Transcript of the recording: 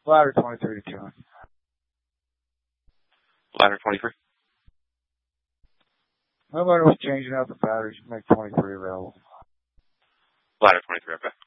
Ladder 23 to 2. Ladder 23. Nobody was changing out the batteries to make 23 available. Ladder 23, okay.